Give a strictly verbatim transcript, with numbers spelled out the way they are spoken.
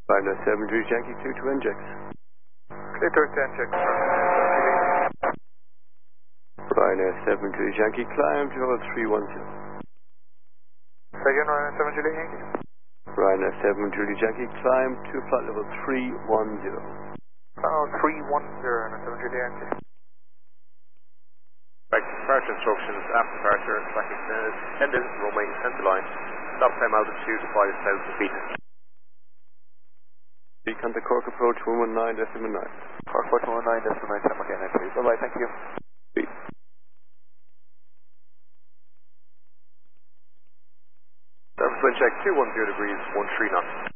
Ryanair seven three Yankee two to inject. Clear to inject. Ryanair seven three Yankee, climb to level three one zero. Again, Ryanair seven Juliet Yankee. Ryanair seven Juliet Yankee, climb to flight level three one zero. Oh, three one zero, Ryanair seven Juliet Yankee. Right, departure instructions, after departure, tracking extended, ended, runway, center line, stop time altitude five thousand feet. Beacon to Cork approach one one nine decimal nine. Cork approach one one nine decimal nine, time again, please. Bye bye, thank you. Beat. Surface wind check two one zero degrees, one three knots.